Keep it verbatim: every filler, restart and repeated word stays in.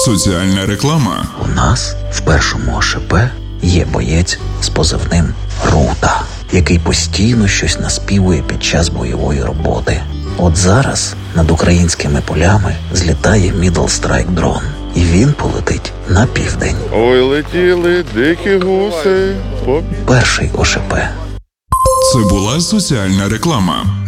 Соціальна реклама. У нас в першому ОШП є боєць з позивним Рута, який постійно щось наспівує під час бойової роботи. От зараз над українськими полями злітає Middle Strike дрон, і він полетить на південь. Ой, летіли дикі гуси. По... Перший ОШП. Це була соціальна реклама.